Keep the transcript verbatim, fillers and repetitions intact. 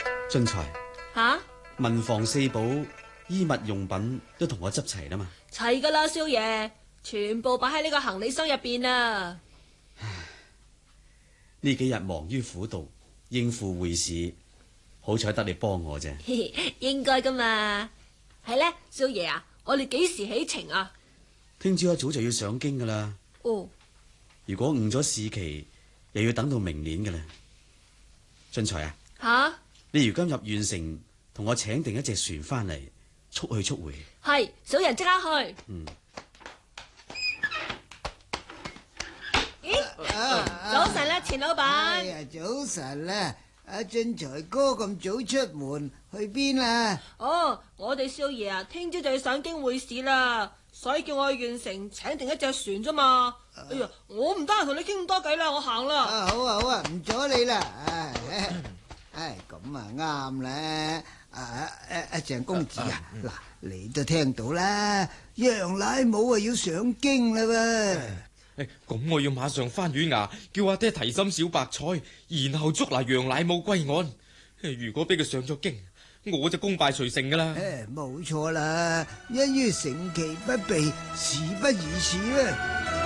俊才， 吓， 文房四寶、衣物用品都同我執齊啦嘛。 齊噶啦，少爺，全部擺喺呢個行李箱入邊啊。 呢幾日忙於苦讀，應付會試，好彩得你幫我啫。 應該噶嘛。係呢，少爺啊，我哋幾時起程啊？ 聽朝一早就要上京噶啦。 哦， 如果誤咗試期，又要等到明年噶啦。俊才啊， 吓， 你如今入縣城，同我請定一隻船翻嚟，速去速回。 係，小人即刻去。 嗯。 咦，早晨啦，錢老闆。 哎呀，早晨啦！阿俊才哥咁早出門去邊啊？ 哦，我哋少爺啊，聽朝就要上京會試啦，所以叫我去縣城請定一隻船啫嘛。哎呀，我唔得閒同你傾咁多偈啦，我行啦。 啊，好啊好啊，唔阻你啦。唉唉，咁啊啱咧。啊誒誒，鄭公子啊，嗱，你都聽到啦，楊乃武啊要上京啦噃。 咁我要馬上翻縣衙，叫阿爹提審小白菜，然後捉拿楊乃武歸案。如果俾佢上咗京，我就功敗垂成噶啦。 誒，冇錯啦，因於乘其不備，事不宜遲啊。